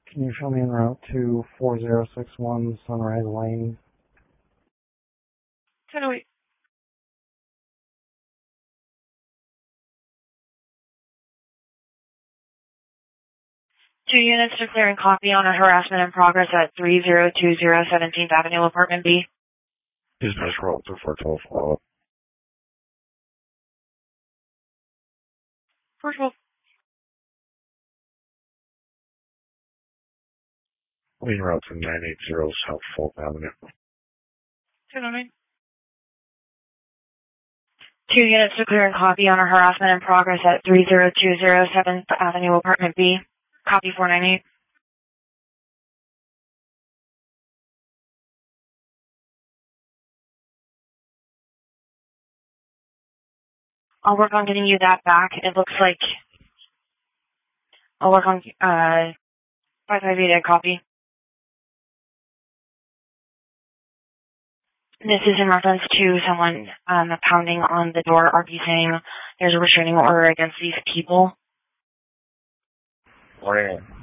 Can you show me en route to 4061 Sunrise Lane? 1008. 2 units to clear and copy on a harassment in progress at 3020 17th Avenue, Apartment B. Dispatch roll to 412 follow-up. 412. En route to 980 South Fulton Avenue. 1009. 2 units to clear and copy on a harassment in progress at 3020 7th Avenue, Apartment B. Copy 498. I'll work on getting you that back. It looks like I'll work on 558 copy. This is in reference to someone pounding on the door, RP saying there's a restraining order against these people. Morning.